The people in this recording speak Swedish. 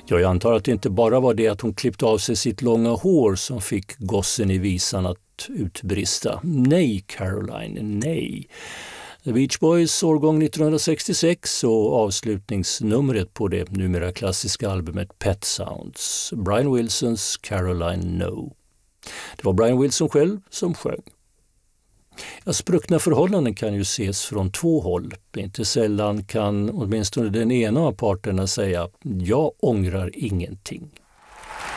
Jag antar att det inte bara var det att hon klippte av sig sitt långa hår som fick gossen i visan att utbrista. Nej, Caroline, nej. The Beach Boys årgång 1966 och avslutningsnumret på det numera klassiska albumet Pet Sounds. Brian Wilsons Caroline No. Det var Brian Wilson själv som sjöng. Ja, spruckna förhållanden kan ju ses från två håll. Inte sällan kan åtminstone den ena av parterna säga: jag ångrar ingenting.